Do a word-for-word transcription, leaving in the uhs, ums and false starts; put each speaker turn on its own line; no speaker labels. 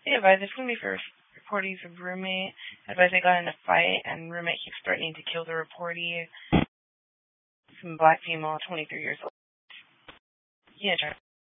Hey, advice. It's going to be for reportee's roommate. Advice, they got in a fight, and roommate keeps threatening to kill the reportee. Some black female, twenty-three years old. Yeah, try.